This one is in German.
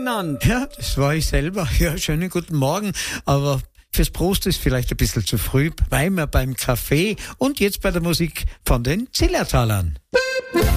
genannt. Ja, das war ich selber. Ja, schönen guten Morgen. Aber fürs Prost ist vielleicht ein bisschen zu früh, weil wir beim Kaffee und jetzt bei der Musik von den Zillertalern.